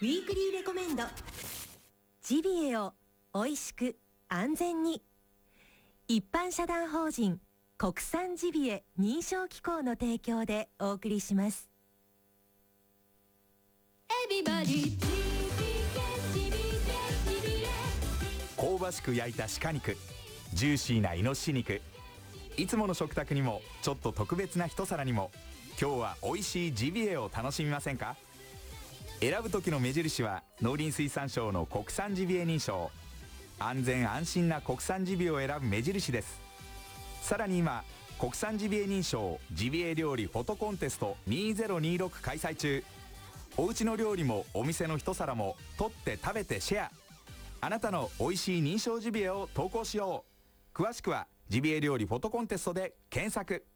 ウィークリーレコメンド。 ジビエをおいしく安全に、一般社団法人国産ジビエ認証機構の提供でお送りします。 香ばしく焼いた鹿肉、ジューシーなイノシシ肉、いつもの食卓にもちょっと特別な一皿にも、今日は美味しいジビエを楽しみませんか？選ぶ時の目印は農林水産省の国産ジビエ認証。安全安心な国産ジビエを選ぶ目印です。さらに今、国産ジビエ認証ジビエ料理フォトコンテスト2026開催中。おうちの料理もお店の一皿も取って食べてシェア。あなたの美味しい認証ジビエを投稿しよう。詳しくはジビエ料理フォトコンテストで検索。